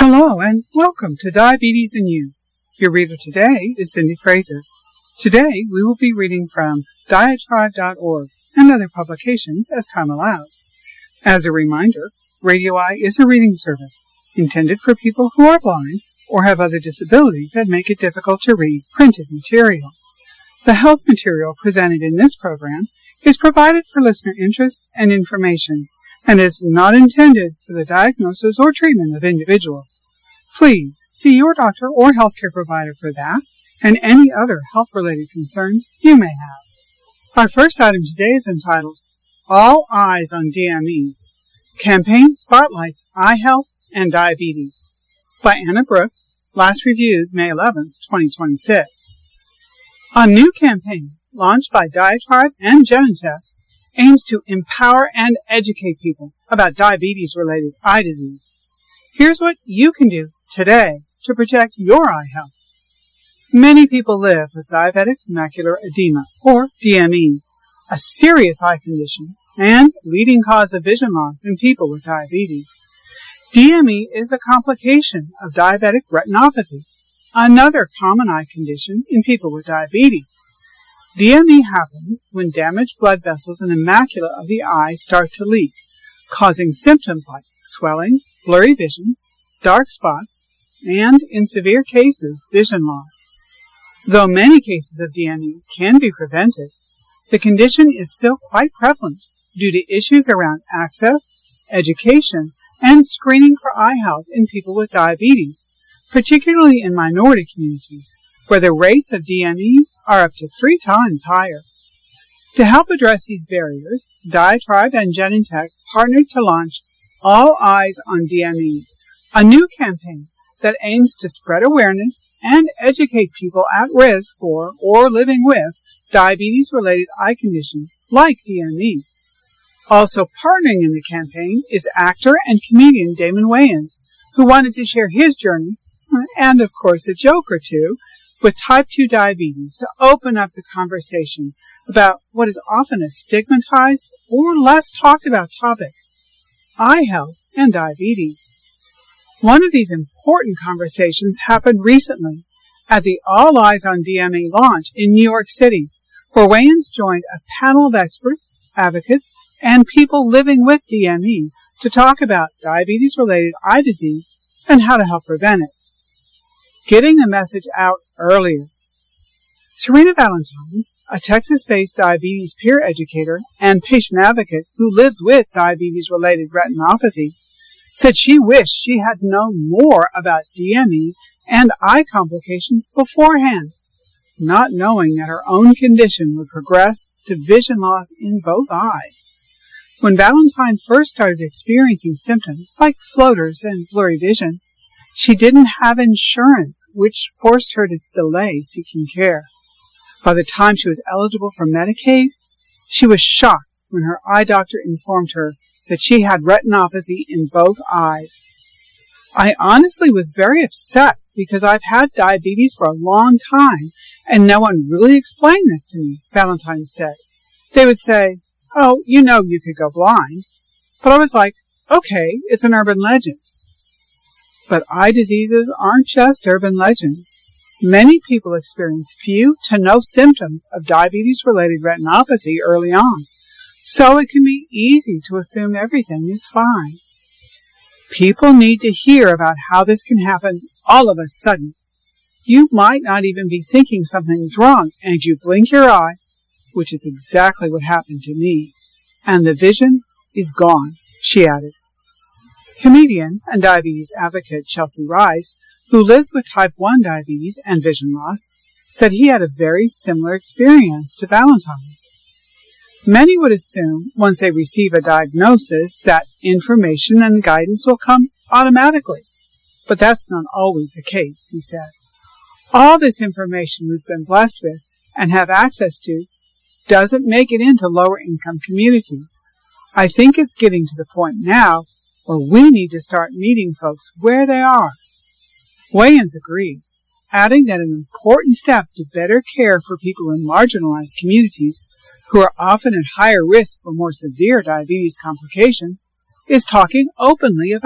Hello and welcome to Diabetes and You. Your reader today is Cindy Fraser. Today we will be reading from Diatribe.org and other publications as time allows. As a reminder, Radio Eye is a reading service intended for people who are blind or have other disabilities that make it difficult to read printed material. The health material presented in this program is provided for listener interest and information and is not intended for the diagnosis or treatment of individuals. Please see your doctor or healthcare provider for that and any other health-related concerns you may have. Our first item today is entitled, All Eyes on DME. Campaign Spotlights Eye Health and Diabetes by Anna Brooks, last reviewed May 11th, 2026. A new campaign launched by Diatribe and Genentech aims to empower and educate people about diabetes-related eye disease. Here's what you can do today to protect your eye health. Many people live with diabetic macular edema, or DME, a serious eye condition and leading cause of vision loss in people with diabetes. DME is a complication of diabetic retinopathy, another common eye condition in people with diabetes. DME happens when damaged blood vessels in the macula of the eye start to leak, causing symptoms like swelling, blurry vision, dark spots, and, in severe cases, vision loss. Though many cases of DME can be prevented, the condition is still quite prevalent due to issues around access, education, and screening for eye health in people with diabetes, particularly in minority communities, where the rates of DME are up to 3 times higher. To help address these barriers, Diatribe and Genentech partnered to launch All Eyes on DME, a new campaign that aims to spread awareness and educate people at risk for or living with diabetes-related eye conditions like DME. Also partnering in the campaign is actor and comedian Damon Wayans, who wanted to share his journey, and of course a joke or two, with type 2 diabetes to open up the conversation about what is often a stigmatized or less talked about topic, eye health and diabetes. One of these important conversations happened recently at the All Eyes on DME launch in New York City, where Wayans joined a panel of experts, advocates, and people living with DME to talk about diabetes-related eye disease and how to help prevent it. Getting the message out earlier. Serena Valentine, a Texas-based diabetes peer educator and patient advocate who lives with diabetes-related retinopathy, said she wished she had known more about DME and eye complications beforehand, not knowing that her own condition would progress to vision loss in both eyes. When Valentine first started experiencing symptoms like floaters and blurry vision, she didn't have insurance, which forced her to delay seeking care. By the time she was eligible for Medicaid, she was shocked when her eye doctor informed her that she had retinopathy in both eyes. I honestly was very upset because I've had diabetes for a long time and no one really explained this to me, Valentine said. They would say, "Oh, you know you could go blind." But I was like, okay, it's an urban legend. But eye diseases aren't just urban legends. Many people experience few to no symptoms of diabetes-related retinopathy early on, so it can be easy to assume everything is fine. People need to hear about how this can happen all of a sudden. You might not even be thinking something's wrong, and you blink your eye, which is exactly what happened to me, and the vision is gone, she added. Comedian and diabetes advocate Chelsea Rice, who lives with type 1 diabetes and vision loss, said he had a very similar experience to Valentine's. Many would assume once they receive a diagnosis that information and guidance will come automatically, but that's not always the case, he said. All this information we've been blessed with and have access to doesn't make it into lower income communities. I think it's getting to the point now where we need to start meeting folks where they are. Wayans agreed, adding that an important step to better care for people in marginalized communities who are often at higher risk for more severe diabetes complications is talking openly about